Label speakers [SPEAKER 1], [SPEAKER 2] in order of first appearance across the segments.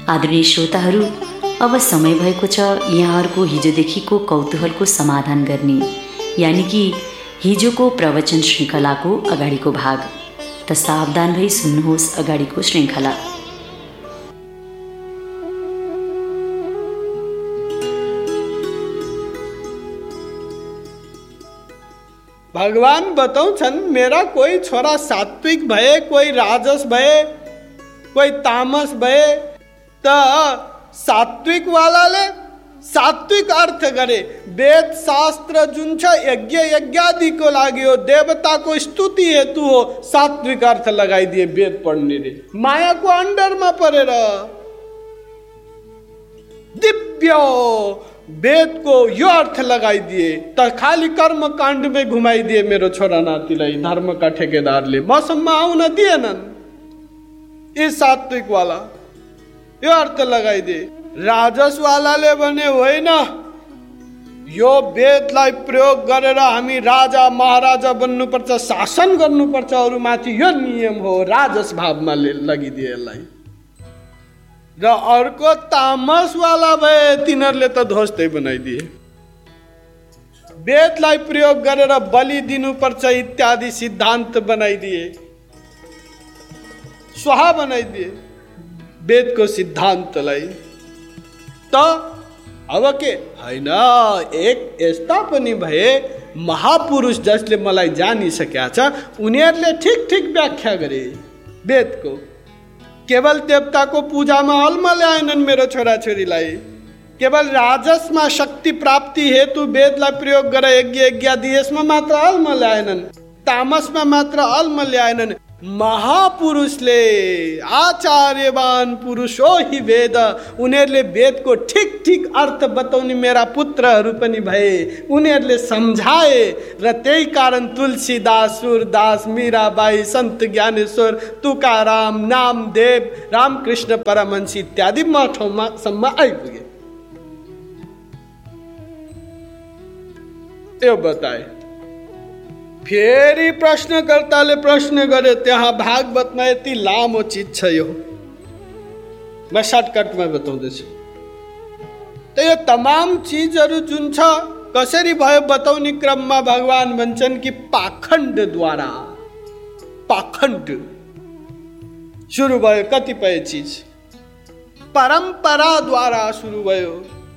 [SPEAKER 1] आदरणीय श्रोताहरू, अब समय भएको छ यहाँहरूको हिजोदेखिको कौतूहलको समाधान गर्ने, यानि कि हिजोको प्रवचन श्रृङ्खलाको अगाडिको भाग। त सावधान भई सुन्नुहोस् अगाडिको श्रृङ्खला।
[SPEAKER 2] भगवान बताउँछन्, मेरा कोही छोरा सात्विक भए, कोही राजस भए, कोही तामस भए, त सात्विक वालाले सात्विक अर्थ गरे। वेद शास्त्र जुन छ यज्ञ यज्ञादिको लागि हो, देवताको स्तुति हेतु हो, सात्विक अर्थ लगाइदिए वेद पढ्नेले। मायाको अन्डरमा परेर दिव्य वेदको यो अर्थ लगाइदिए त खाली कर्म काण्डमै घुमाइदिए मेरो छोरा नातिलाई धर्मका ठेकेदारले, मसम्म आउन दिएनन्। यी सात्विक वाला यो अर्थ लगाइदिए। राजस वालाले भने होइन, यो वेदलाई प्रयोग गरेर हामी राजा महाराजा बन्नुपर्छ, शासन गर्नुपर्छ अरूमाथि, यो नियम हो, राजस भावमा लगिदिए यसलाई। र अर्को तामस वाला भए तिनीहरूले त ध्वस्तै बनाइदिए। वेदलाई प्रयोग गरेर बलि दिनुपर्छ इत्यादि सिद्धान्त बनाइदिए, स्वाहा बनाइदिए वेदको सिद्धान्तलाई। त अब के होइन, एक यस्ता पनि भए महापुरुष जसले मलाई जानिसकेका छ, उनीहरूले ठिक ठिक व्याख्या गरे वेदको। केवल देवताको पूजामा हलमा ल्याएनन् मेरो छोराछोरीलाई, केवल राजसमा शक्ति प्राप्ति हेतु वेदलाई प्रयोग गरे यज्ञ यज्ञादि यसमा मात्र हलमा ल्याएनन्, तामसमा मात्र हलमा ल्याएनन्। महापुरुषले, आचार्यवान पुरुष हो हि वेद, उनीहरूले वेदको ठिक ठिक अर्थ बताउने मेरा पुत्रहरू पनि भए, उनीहरूले सम्झाए। र त्यही कारण तुलसीदास, सूरदास, मीराबाई, सन्त ज्ञानेश्वर, तुकाराम, नामदेव, रामकृष्ण परमहंस इत्यादि म ठाउँमा सम्म आइपुगे। यो बताए। फेरि प्रश्नकर्ताले प्रश्न गरे, त्यहाँ भागवतमा यति लामो चिज छ, यो म सर्टकटमा बताउँदैछु। त यो तमाम चिजहरू जुन छ कसरी भयो बताउने क्रममा भगवान भन्छन् कि पाखण्डद्वारा, पाखण्ड सुरु भयो। कतिपय चिज परम्पराद्वारा सुरु भयो।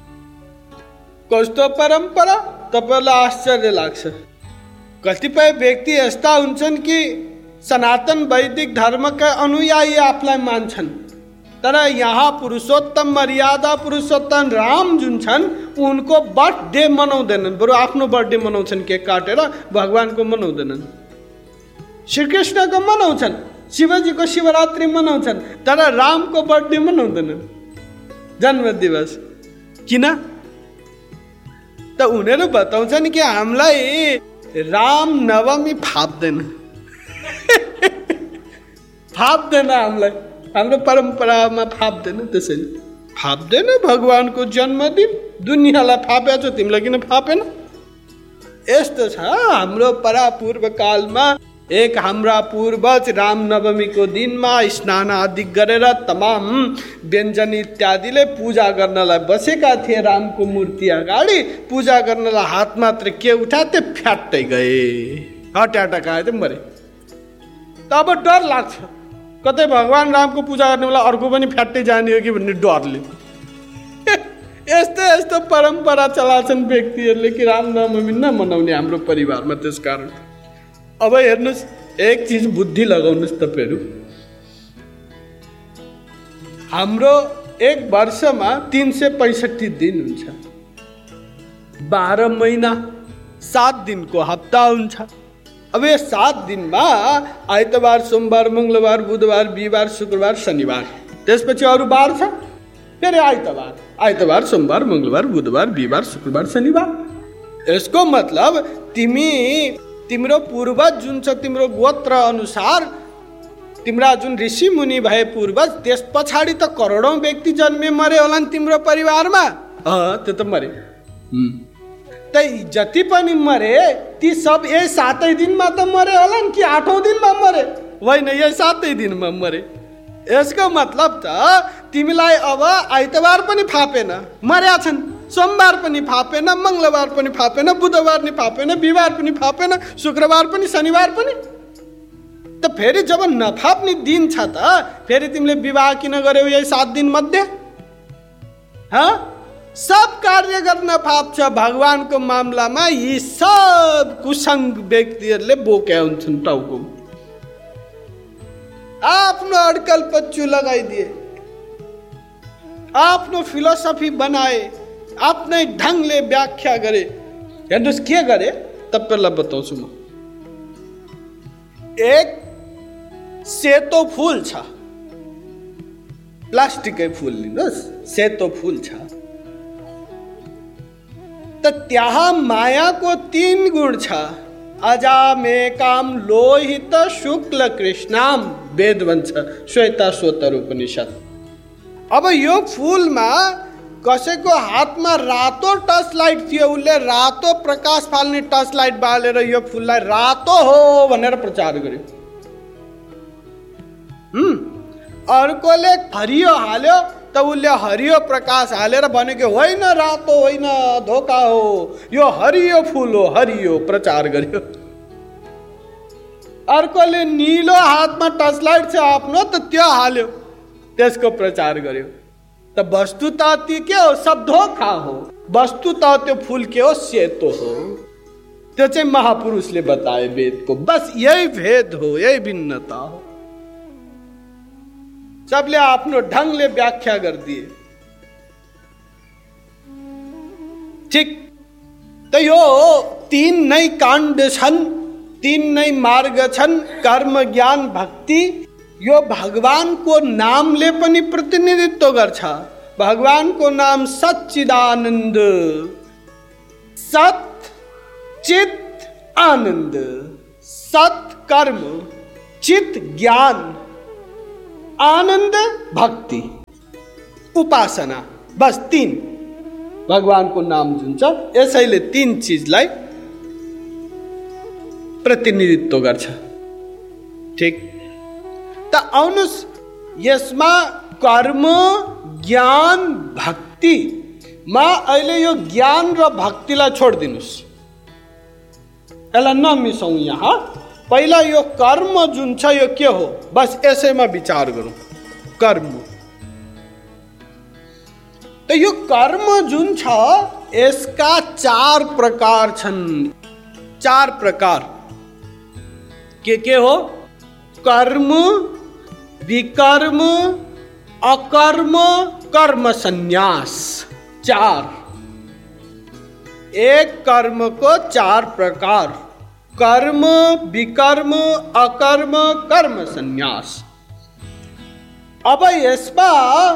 [SPEAKER 2] कस्तो परम्परा? तपाईँलाई आश्चर्य लाग्छ। कतिपय व्यक्ति यस्ता हुन्छन् कि सनातन वैदिक धर्मका अनुयायी आफूलाई मान्छन्, तर यहाँ पुरुषोत्तम मर्यादा पुरुषोत्तम राम जुन छन् उनको बर्थडे मनाउँदैनन्, बरु आफ्नो बर्थडे मनाउँछन् केक काटेर, भगवानको मनाउँदैनन्। श्रीकृष्णको मनाउँछन्, शिवजीको शिवरात्रि मनाउँछन्, तर रामको बर्थडे मनाउँदैनन्, जन्म दिवस। किन? त उनीहरू बताउँछन् कि हामीलाई राम नवमी फाप्दैन, फाप्दैन हामीलाई, हाम्रो परम्परामा फाप्दैन, त्यसैले फाप्दैन। भगवानको जन्मदिन दुनियाँलाई फापेको छ, तिमीलाई किन फापेन? यस्तो छ हाम्रो परापूर्व कालमा। एक हाम्रा पूर्वज रामनवमीको दिनमा स्नान आदि गरेर तमाम व्यञ्जन इत्यादिले पूजा गर्नलाई बसेका थिए। रामको मूर्ति अगाडि पूजा गर्नलाई हात मात्र के उठाते, फ्याट्टै गए, हार्ट एट्याक आयो, त मरे। त अब डर लाग्छ, कतै भगवान रामको पूजा गर्ने बेला अर्को पनि फ्याट्टै जाने हो कि भन्ने डरले। यस्तो यस्तो परम्परा चलाछन् व्यक्तिहरूले कि रामनवमी नमनाउने हाम्रो परिवारमा। त्यस कारण अब हेर्नुहोस्, एक चिज बुद्धि लगाउनुहोस् तपाईँहरू। हाम्रो एक वर्षमा 365 दिन हुन्छ, 12 महिना 7 दिनको हप्ता हुन्छ। अब यो 7 दिनमा आइतबार, सोमबार, मङ्गलबार, बुधबार, बिहिबार, शुक्रबार, शनिबार, त्यसपछि अरू बार छ, फेरि आइतबार, आइतबार, सोमबार, मङ्गलबार, बुधबार, बिहिबार, शुक्रबार, शनिबार। यसको मतलब तिम्रो पूर्वज जुन छ, तिम्रो गोत्र अनुसार तिम्रा जुन ऋषि मुनि भए पूर्वज, त्यस पछाडि त करोडौं व्यक्ति जन्मे मरे होलान् तिम्रो परिवारमा। त्यो त मरे। त जति पनि मरे ती सब यही 7 दिनमा त मरे होलान् कि 8औं दिनमा मरे? होइन, यही 7 दिनमा मरे। यसको मतलब त तिमीलाई अब आइतबार पनि फापेन, मर्या छन्, सोमबार पनि फापेन, मङ्गलबार पनि फापेन, बुधबार पनि फापेन, बिहिबार पनि फापेन, शुक्रबार पनि, शनिबार पनि। त फेरि जब नफाप्ने दिन छ त फेरि तिमीले विवाह किन गर्यौ यही 7 दिन मध्ये? सब कार्य गर्न फाप्छ। भगवानको मामलामा यी सब कुसङ्ग व्यक्तिहरूले बोक्या हुन्छन् टाउको। आफ्नो अड्कल पच्चु लगाइदिए, आफ्नो फिलोसफी बनाए, आफ्नै ढङ्गले व्याख्या गरे। हेर्नुहोस् के गरे तपाईँलाई बताउँछु म। एक सेतो फुल छ, प्लास्टिकै फुल लिनुहोस्, सेतो फुल छ, त त्यहाँ मायाको 3 गुण छ। अजामेकाम लोहित शुक्ल कृष्णाम, वेद भन्छ, श्वेता स्वतर उपनिषद। अब यो फुलमा कसैको हातमा रातो टर्च लाइट थियो, उसले रातो प्रकाश फाल्ने टर्च लाइट बालेर यो फुललाई रातो हो भनेर प्रचार गर्यो। अर्कोले हरियो हाल्यो त उसले हरियो प्रकाश हालेर भनेको होइन, रातो होइन, धोका हो, यो हरियो फुल हो, हरियो प्रचार गर्यो। अर्कोले नीलो हातमा टर्च लाइट छ आफ्नो, त त्यो हाल्यो, त्यसको प्रचार गर्यो। त वस्तुतः त्यो के हो? सब धोखा हो। वस्तुतः त्यो फुल के हो? सेतो हो। त्यो चाहिँ महापुरुषले बताए वेदको। बस यही भेद हो, यही भिन्नता हो। सबले आफ्नो ढङ्गले व्याख्या गरिदिए। ठिक, त यो 3 नै काण्ड छन्, 3 नै मार्ग छन्, कर्म, ज्ञान, भक्ति। यो भगवानको नामले पनि प्रतिनिधित्व गर्छ। भगवानको नाम सच्चिदानन्द, सत चित आनन्द, सत कर्म, चित ज्ञान, आनन्द भक्ति, उपासना। बस 3 भगवानको नाम जुन छ, यसैले 3 चिजलाई प्रतिनिधित्व गर्छ। ठिक, त आउनुस् यसमा कर्म, ज्ञान, भक्ति मा अहिले यो ज्ञान र भक्तिलाई छोडिदिनुस्, यसलाई नमिसौँ यहाँ। पहिला यो कर्म जुन छ यो के हो, बस यसैमा विचार गरौँ। कर्म, त यो कर्म जुन छ यसका 4 प्रकार छन्। 4 प्रकार के हो? कर्म, विकर्म, अकर्म, कर्म संन्यास। 4। एक कर्म को 4 प्रकार: कर्म, विकर्म, अकर्म, कर्म संन्यास। अब यसमा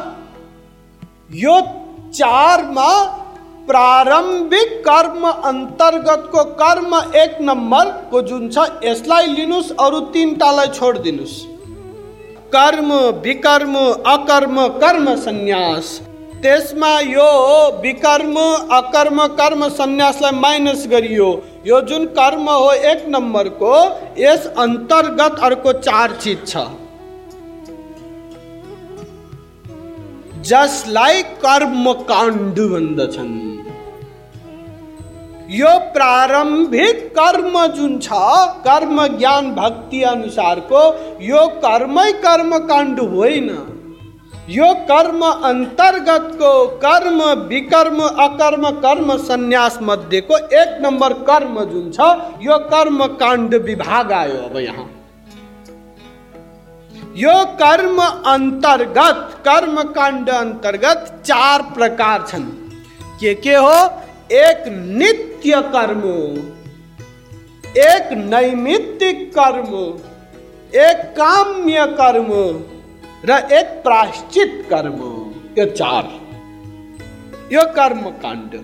[SPEAKER 2] यो 4 मा प्रारम्भिक कर्म अन्तर्गतको कर्म 1 नम्बर को जुन छ यसलाई लिनुस्, अरु 3 टालाई छोडिदिनुस्। कर्म, विकर्म, अकर्म, कर्म संन्यास। त्यसमा यो विकर्म, अकर्म, कर्म संन्यासलाई माइनस गरियो। यो जुन कर्म हो 1 नम्बर को, यस अन्तर्गत अर्को 4 चीज छ, जसलाई कर्म काण्ड भन्दछन्। यो प्रारम्भिक कर्म जुन छ, कर्म, ज्ञान, भक्ति अनुसारको, यो कर्मै कर्म काण्ड होइन। यो कर्म अन्तर्गतको कर्म, विकर्म, अकर्म, कर्म संन्यास मध्येको 1 नम्बर कर्म जुन छ, यो कर्म काण्ड विभाग आयो। अब यहाँ यो कर्म अन्तर्गत, कर्म काण्ड अन्तर्गत 4 प्रकार छन्। के हो? एक नित्य कर्म, एक नैमित्तिक कर्म, एक काम्य कर्म र एक प्रायश्चित कर्म। यो 4 यो कर्म काण्ड।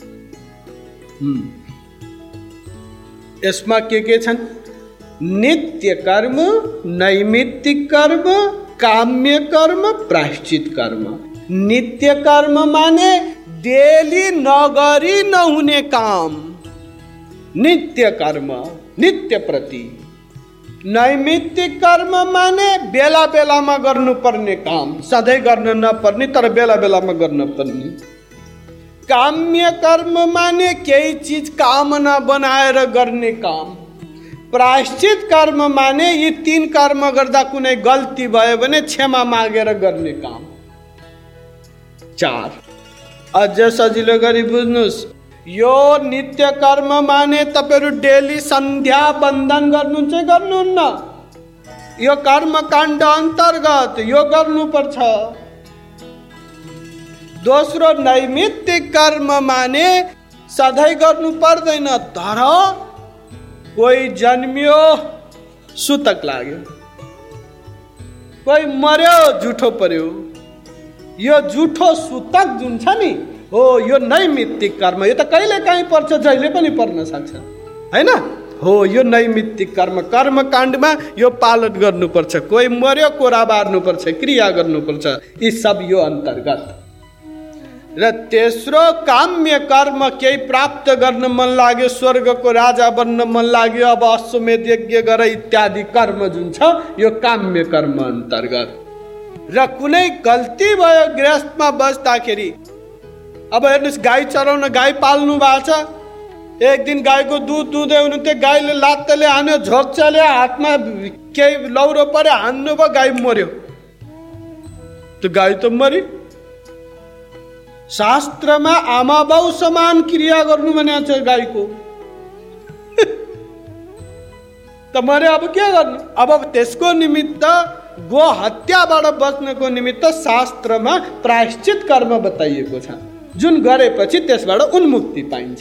[SPEAKER 2] यसमा के छन्? नित्य कर्म, नैमित्तिक कर्म, काम्य कर्म, प्रायश्चित कर्म। नित्य कर्म माने डेली नगरी नहुने काम, नित्य कर्म, नित्य प्रति। नैमित्तिक कर्म माने बेला बेलामा गर्नुपर्ने काम, सधैँ गर्न नपर्ने तर बेला बेलामा गर्न पर्ने। काम्य कर्म माने केही चिज कामना बनाएर गर्ने काम। प्रायश्चित कर्म माने यी 3 कर्म गर्दा कुनै गल्ती भयो भने क्षमा मागेर गर्ने काम। 4 अझ सजिलो गरी बुझ्नुस्, यो नित्य कर्म माने तपाईहरु डेली सन्ध्या बन्दन गर्नुहुन्छ गर्नुहुन्न, यो कर्म काण्ड अन्तर्गत यो गर्नुपर्छ। दोस्रो नैमित्तिक कर्म माने सधैँ गर्नु पर्दैन, तर कोही जन्मियो सुतक लाग्यो, कोही मर्यो जुठो पर्यो, यो जुठो सुतक जुन छ नि हो यो नैमित्तिक कर्म। यो त कहिले काहीँ पर्छ, जहिले पनि पर्न सक्छ, हैन? हो यो नैमित्तिक कर्म, कर्म काण्डमा यो पालन गर्नुपर्छ। कोही मर्यो कोरा बार्नुपर्छ, क्रिया गर्नुपर्छ, यी सब यो अन्तर्गत। र तेस्रो काम्य कर्म, केही प्राप्त गर्न मन लाग्यो, स्वर्गको राजा बन्न मन लाग्यो, अब अश्वमेध यज्ञ गर इत्यादि कर्म जुन छ यो काम्य कर्म अन्तर्गत। र कुनै गल्ती भयो गृहस्थमा बस्दाखेरि, अब हेर्नुहोस् गाई चराउन गाई पाल्नु भएको छ, एक दिन गाईको दुध दुधै हुनुहुन्थ्यो, गाईले लात्तले हान्यो, झोक चल्यो, हातमा केही लौरो पर्यो, हान्नु भयो, गाई मर्यो, त्यो गाई त मरि। शास्त्रमा आमा बाउ समान क्रिया गर्नु भनेको छ गाईको, त मर्यो, अब के गर्नु? अब त्यसको निमित्त गो हत्याबाट बच्नको निमित्त शास्त्रमा प्रायश्चित कर्म बताइएको छ, जुन गरेपछि त्यसबाट उन्मुक्ति पाइन्छ।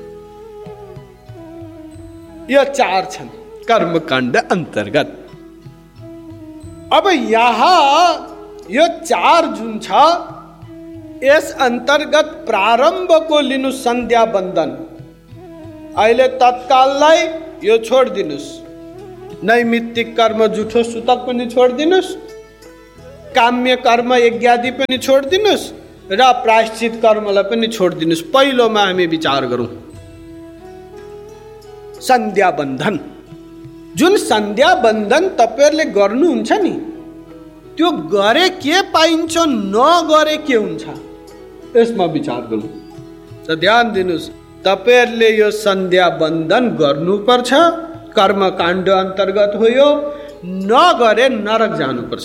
[SPEAKER 2] यो 4 छन् कर्मकाण्ड अन्तर्गत। अब यहाँ यो 4 जुन छ यस अन्तर्गत प्रारम्भको लिनु सन्ध्या बन्दन। अहिले तत्काललाई यो छोडिदिनुस्, नैमित्तिक कर्म जुठो सुतक पनि छोडिदिनुस्, काम्य कर्म यज्ञादि पनि छोडिदिनुस्, र प्रायश्चित कर्मलाई पनि छोडिदिनुस्। पहिलोमा हामी विचार गरौँ सन्ध्या बन्धन। जुन सन्ध्या बन्धन तपाईहरुले गर्नुहुन्छ नि, त्यो गरे के पाइन्छ, नगरे के हुन्छ, यसमा विचार गरौँ। त ध्यान दिनुस्, तपाईहरुले यो सन्ध्या बन्धन गर्नुपर्छ, कर्मकाण्ड अन्तर्गत हो यो। नगरे नरक जानुपर्छ,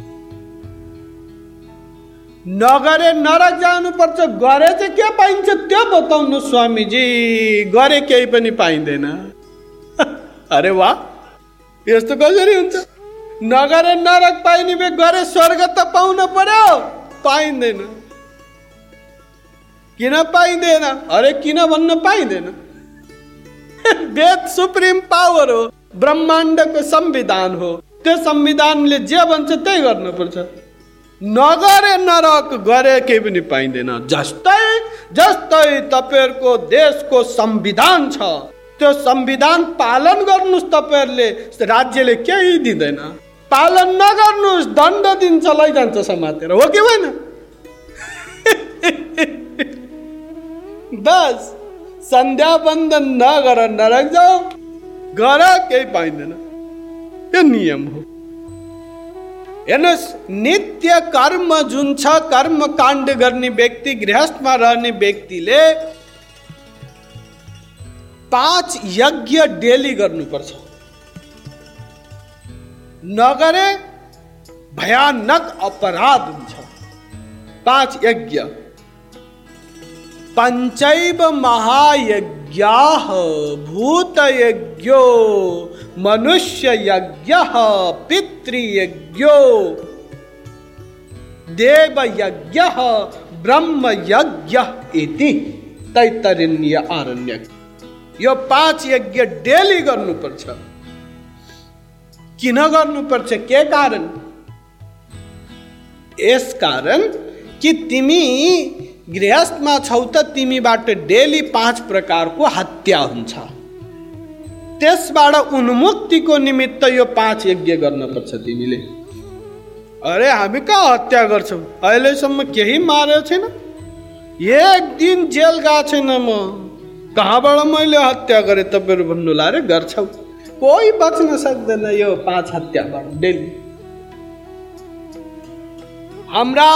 [SPEAKER 2] नगरे नरक जानुपर्छ। गरे चाहिँ के पाइन्छ त्यो बताउनु स्वामीजी। गरे केही पनि पाइँदैन। अरे वाह, यस्तो कसरी हुन्छ? नगरे नरक पाइने भए गरे स्वर्ग त पाउन पर्यो, पाइँदैन। किन पाइँदैन? अरे किन भन्न पाइँदैन? वेद सुप्रिम पावर हो, ब्रह्माण्डको संविधान हो, त्यो संविधानले जे भन्छ त्यही गर्नुपर्छ। नगरे नरक, गरे केही पनि पाइँदैन। जस्तै जस्तै तपाईहरुको देशको संविधान छ, त्यो संविधान पालन गर्नुस्। तपाईहरुले राज्यले केही दिँदैन, पालन नगर्नुस् दण्ड दिन्छ, लैजान्छ समातेर, हो कि होइन? बस सन्ध्या बन्दन नगर नरक जाऊ, गर केही पाइँदैन, यो नियम हो। हेर्नुहोस्, नित्य कर्म जुन छ, कर्म काण्ड गर्ने व्यक्ति, गृहस्थमा रहने व्यक्तिले 5 यज्ञ डेली गर्नुपर्छ। नगरे भयानक अपराध हुन्छ। 5 यज्ञ। पंचैव महायज्ञाः भूतयज्ञो मनुष्य यज्ञः पितृयज्ञो देवयज्ञः ब्रह्मयज्ञः इति तैत्तरीय आरण्यक। यो 5 यज्ञ डेली गर्नुपर्छ। किन गर्नुपर्छ? के कारण? यस कारण कि तिमी गृहस्थमा छौ त तिमीबाट डेली 5 प्रकारको हत्या हुन्छ। त्यसबाट उन्मुक्तिको निमित्त यो 5 यज्ञ गर्नुपर्छ तिमीले। अरे हामी कहाँ हत्या गर्छौं? अहिलेसम्म केही मारेको छैन, एक दिन जेल गएको छैन म। कहाँबाट मैले हत्या गरेँ? तपाईहरु भन्नु ला रे गर्छौ। कोही बच्न सक्दैन यो 5 हत्याबाट डेली। हाम्रा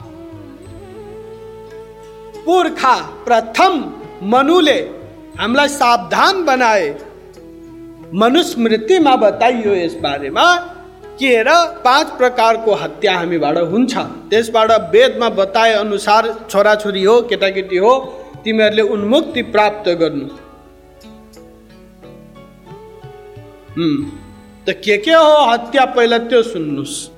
[SPEAKER 2] पुर्खा प्रथम मनुले हामीलाई सावधान बनाए। मनुस्मृतिमा बताइयो यस बारेमा के र 5 प्रकारको हत्या हामीबाट हुन्छ। त्यसबाट वेदमा बताए अनुसार छोराछोरी हो केटाकेटी हो तिमीहरूले उन्मुक्ति प्राप्त गर्नु। त के हो हत्या पहिला त्यो सुन्नुस्।